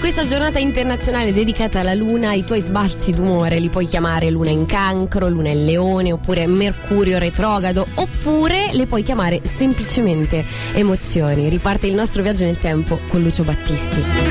questa giornata internazionale dedicata alla luna, i tuoi sbalzi d'umore li puoi chiamare luna in cancro, luna in leone, oppure mercurio retrogrado, oppure le puoi chiamare semplicemente emozioni. Riparte il nostro viaggio nel tempo con Lucio Battisti.